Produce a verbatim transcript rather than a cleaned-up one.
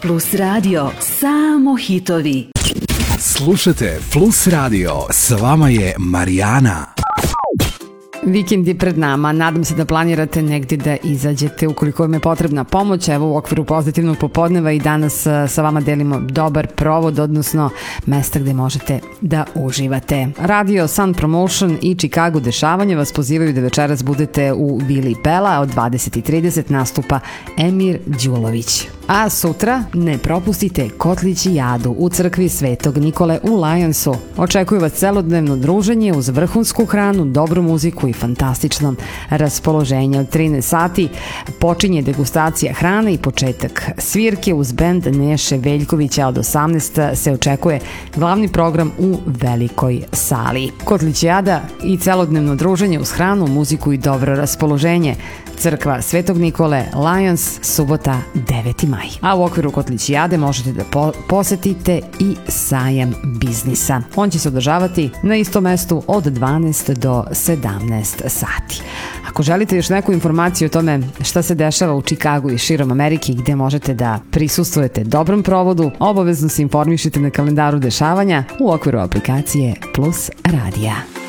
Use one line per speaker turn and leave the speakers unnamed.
Plus Radio, samo hitovi.
Slušajte Plus Radio, s vama je Marijana.
Vikend je pred nama, nadam se da planirate negdje da izađete ukoliko vam je potrebna pomoć. Evo u okviru pozitivnog popodneva i danas sa vama delimo dobar provod, odnosno mesta gde možete da uživate. Radio Sun Promotion i Chicago dešavanje vas pozivaju da večeras budete u Vili Pela, od dvadeset i trideset nastupa Emir Đulović. A sutra ne propustite Kotlići Jadu u crkvi Svetog Nikole u Lionsu. Očekuju vas celodnevno druženje uz vrhunsku hranu, dobru muziku i fantastično raspoloženje. Od trinaest sati počinje degustacija hrane i početak svirke uz bend Neše Veljkovića. Od osamnaest se očekuje glavni program u velikoj sali. Kotlići Jada i celodnevno druženje uz hranu, muziku i dobro raspoloženje. Crkva Svetog Nikole, Lions, subota deveti maj. A u okviru Kotlići Jade možete da po- posetite i sajam biznisa. On će se održavati na istom mestu od dvanaest do sedamnaest sati. Ako želite još neku informaciju o tome šta se dešava u Chicagu i širom Amerike gde možete da prisustvujete dobrom provodu, obavezno se informišite na kalendaru dešavanja u okviru aplikacije Plus Radija.